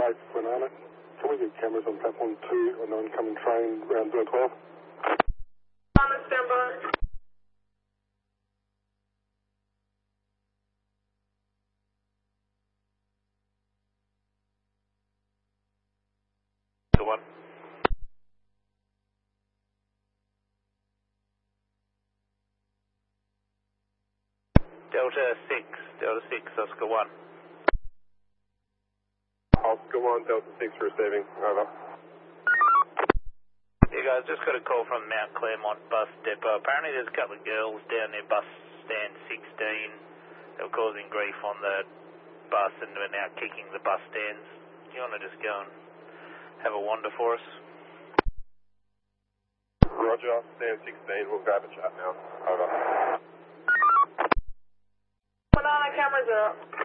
5 Banana. Can we get cameras on platform 2 on the oncoming train around 12? Standby. Good one. Delta 6, Oscar 1. Oscar 1, Delta 6 receiving, over. Yeah guys, just got a call from Mount Claremont bus depot. Apparently there's a couple of girls down near bus stand 16 that were causing grief on the bus and are now kicking the bus stands. Do you want to just go and have a wander for us? Roger, stand 16, we'll grab a chat now, over. Banana, cameras are up.